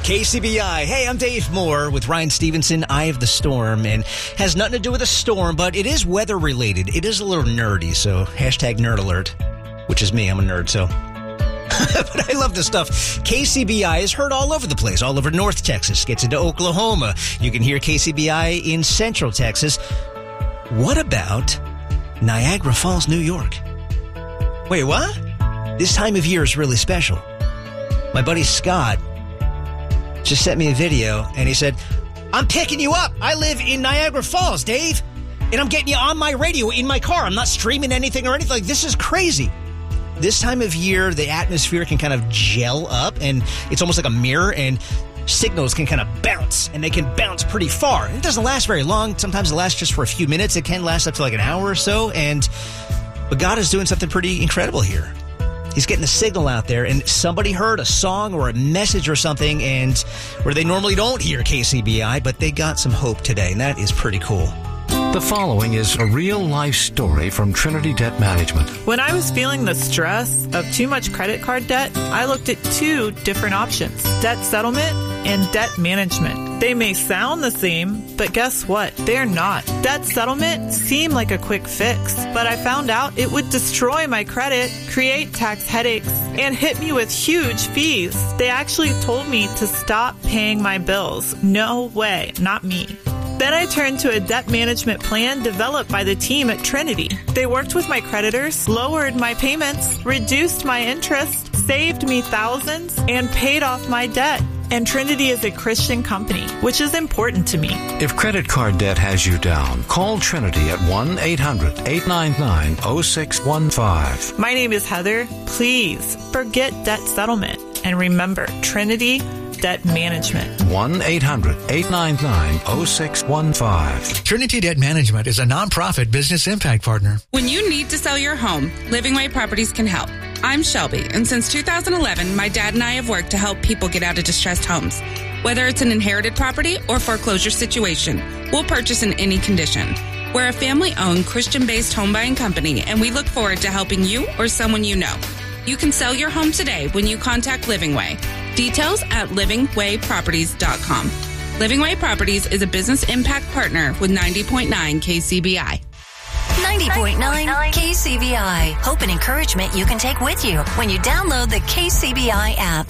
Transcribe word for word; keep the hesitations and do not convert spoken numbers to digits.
K C B I. Hey, I'm Dave Moore with Ryan Stevenson, Eye of the Storm, and has nothing to do with a storm, but it is weather related. It is a little nerdy, so hashtag nerd alert, which is me. I'm a nerd, so. But I love this stuff. K C B I is heard all over the place, all over North Texas, gets into Oklahoma. You can hear K C B I in Central Texas. What about Niagara Falls, New York? Wait, what? This time of year is really special. My buddy Scott just sent me a video, and he said, I'm picking you up. I live in Niagara Falls, Dave, and I'm getting you on my radio in my car. I'm not streaming anything or anything. Like, this is crazy. This time of year, the atmosphere can kind of gel up, and it's almost like a mirror, and signals can kind of bounce, and they can bounce pretty far. It doesn't last very long. Sometimes it lasts just for a few minutes. It can last up to like an hour or so, and but God is doing something pretty incredible here. He's getting a signal out there, and somebody heard a song or a message or something, and where they normally don't hear K C B I, but they got some hope today, and that is pretty cool. The following is a real-life story from Trinity Debt Management. When I was feeling the stress of too much credit card debt, I looked at two different options, debt settlement and debt management. They may sound the same, but guess what? They're not. Debt settlement seemed like a quick fix, but I found out it would destroy my credit, create tax headaches, and hit me with huge fees. They actually told me to stop paying my bills. No way, not me. Then I turned to a debt management plan developed by the team at Trinity. They worked with my creditors, lowered my payments, reduced my interest, saved me thousands, and paid off my debt. And Trinity is a Christian company, which is important to me. If credit card debt has you down, call Trinity at one eight hundred eight nine nine oh six one five. My name is Heather. Please forget debt settlement. And remember, Trinity Debt Management. one eight hundred eight nine nine oh six one five. Trinity Debt Management is a nonprofit business impact partner. When you need to sell your home, Living Way Properties can help. I'm Shelby, and since two thousand eleven, my dad and I have worked to help people get out of distressed homes. Whether it's an inherited property or foreclosure situation, we'll purchase in any condition. We're a family-owned, Christian-based home buying company, and we look forward to helping you or someone you know. You can sell your home today when you contact Living Way. Details at living way properties dot com. Living Way Properties is a business impact partner with ninety point nine K C B I. ninety point nine K C B I. Hope and encouragement you can take with you when you download the K C B I app.